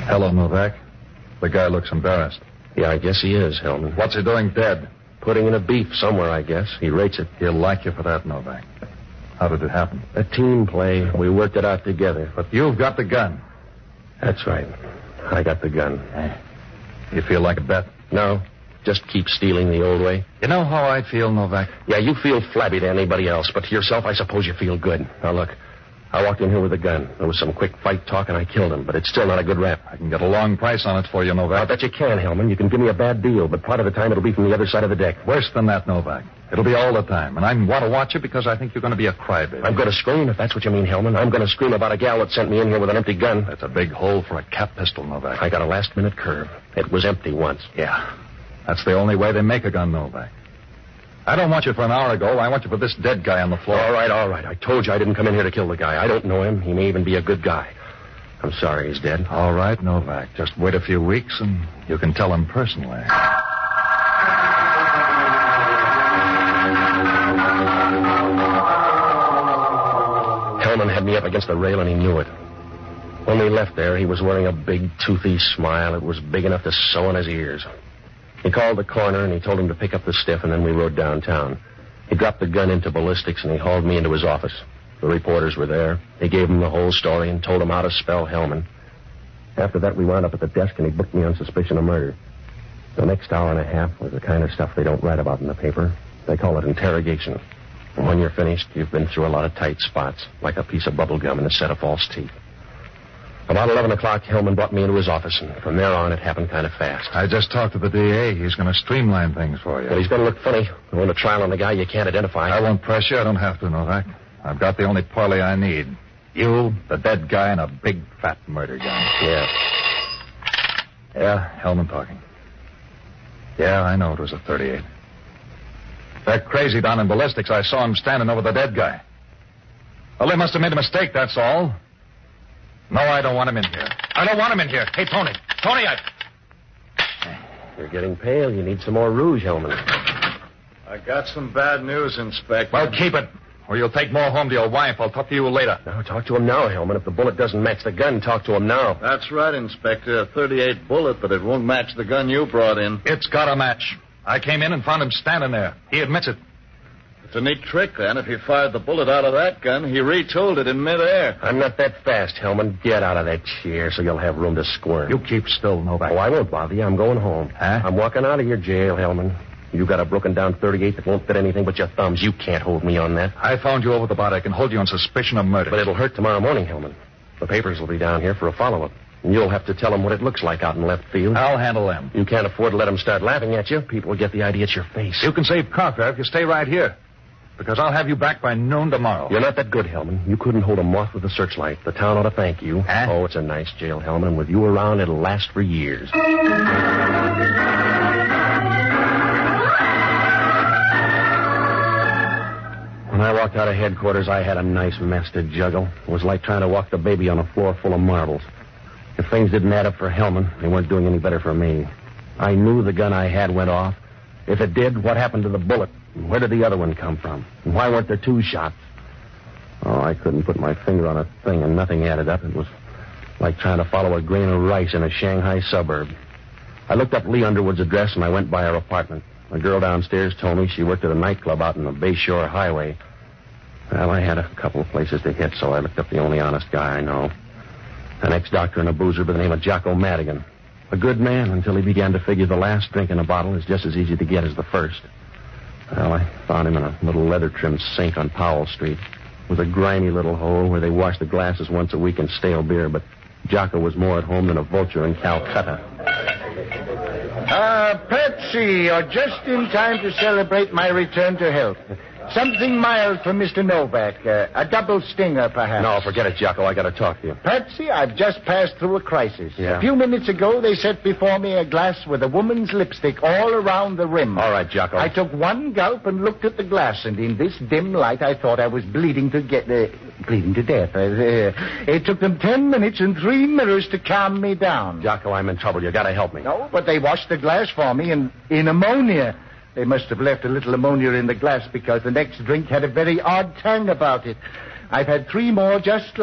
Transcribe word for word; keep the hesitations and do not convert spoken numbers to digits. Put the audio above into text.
Hello, Novak. The guy looks embarrassed. Yeah, I guess he is, Hellman. What's he doing dead? Putting in a beef somewhere, I guess. He rates it. He'll like you for that, Novak. How did it happen? A team play. We worked it out together. But you've got the gun. That's right. I got the gun. You feel like a bet? No. Just keep stealing the old way. You know how I feel, Novak? Yeah, you feel flabby to anybody else, but to yourself, I suppose you feel good. Now, look, I walked in here with a gun. There was some quick fight talk, and I killed him, but it's still not a good rap. I can get a long price on it for you, Novak. I bet you can, Hellman. You can give me a bad deal, but part of the time it'll be from the other side of the deck. Worse than that, Novak. It'll be all the time, and I want to watch you because I think you're going to be a crybaby. I'm going to scream, if that's what you mean, Hellman. I'm going to scream about a gal that sent me in here with an empty gun. That's a big hole for a cap pistol, Novak. I got a last-minute curve. It was empty once. Yeah. That's the only way they make a gun, Novak. I don't want you for an hour ago. I want you for this dead guy on the floor. All right, all right. I told you I didn't come in here to kill the guy. I don't know him. He may even be a good guy. I'm sorry he's dead. All right, Novak. Just wait a few weeks and you can tell him personally. Hellman had me up against the rail and he knew it. When we left there, he was wearing a big, toothy smile. It was big enough to sew in his ears. He called the coroner, and he told him to pick up the stiff, and then we rode downtown. He dropped the gun into ballistics, and he hauled me into his office. The reporters were there. He gave them the whole story and told them how to spell Hellman. After that, we wound up at the desk, and he booked me on suspicion of murder. The next hour and a half was the kind of stuff they don't write about in the paper. They call it interrogation. And when you're finished, you've been through a lot of tight spots, like a piece of bubble gum and a set of false teeth. About eleven o'clock, Hellman brought me into his office, and from there on, it happened kind of fast. I just talked to the D A. He's going to streamline things for you. Well, he's going to look funny. We're in a trial on the guy you can't identify. I won't press you. I don't have to, Novak. I've got the only parley I need. You, the dead guy, and a big, fat murder gun. Yeah. Yeah, Hellman talking. Yeah, I know it was a thirty-eight. That crazy down in ballistics, I saw him standing over the dead guy. Well, they must have made a mistake, that's all. No, I don't want him in here. I don't want him in here. Hey, Tony. Tony, I... You're getting pale. You need some more rouge, Hellman. I got some bad news, Inspector. Well, keep it, or you'll take more home to your wife. I'll talk to you later. No, talk to him now, Hellman. If the bullet doesn't match the gun, talk to him now. That's right, Inspector. A thirty-eight bullet, but it won't match the gun you brought in. It's got a match. I came in and found him standing there. He admits it. It's a neat trick, then. If he fired the bullet out of that gun, he retooled it in midair. I'm not that fast, Hellman. Get out of that chair so you'll have room to squirm. You keep still, Novak. Oh, I won't bother you. I'm going home. Huh? I'm walking out of your jail, Hellman. You got a broken-down thirty-eight that won't fit anything but your thumbs. You can't hold me on that. I found you over the bar. I can hold you on suspicion of murder. But it'll hurt tomorrow morning, Hellman. The papers will be down here for a follow-up. And you'll have to tell them what it looks like out in left field. I'll handle them. You can't afford to let them start laughing at you. People will get the idea it's your face. You can save car fare if you stay right here. Because I'll have you back by noon tomorrow. You're not that good, Hellman. You couldn't hold a moth with a searchlight. The town ought to thank you. Huh? Oh, it's a nice jail, Hellman. And with you around, it'll last for years. When I walked out of headquarters, I had a nice mess to juggle. It was like trying to walk the baby on a floor full of marbles. If things didn't add up for Hellman, they weren't doing any better for me. I knew the gun I had went off. If it did, what happened to the bullet? Where did the other one come from? And why weren't there two shots? Oh, I couldn't put my finger on a thing, and nothing added up. It was like trying to follow a grain of rice in a Shanghai suburb. I looked up Lee Underwood's address, and I went by her apartment. The girl downstairs told me she worked at a nightclub out on the Bayshore Highway. Well, I had a couple of places to hit, so I looked up the only honest guy I know. An ex-doctor and a boozer by the name of Jocko Madigan. A good man until he began to figure the last drink in a bottle is just as easy to get as the first. Well, I found him in a little leather-trimmed sink on Powell Street with a grimy little hole where they wash the glasses once a week in stale beer, but Jocko was more at home than a vulture in Calcutta. Ah, uh, Patsy, you're just in time to celebrate my return to health. Something mild for Mister Novak. Uh, a double stinger, perhaps. No, forget it, Jocko. I got to talk to you. Patsy, I've just passed through a crisis. Yeah? A few minutes ago, they set before me a glass with a woman's lipstick all around the rim. All right, Jocko. I took one gulp and looked at the glass, and in this dim light, I thought I was bleeding to get... Uh, bleeding to death. Uh, uh, it took them ten minutes and three mirrors to calm me down. Jocko, I'm in trouble. You got to help me. No, but they washed the glass for me in, in ammonia. They must have left a little ammonia in the glass because the next drink had a very odd tang about it. I've had three more just like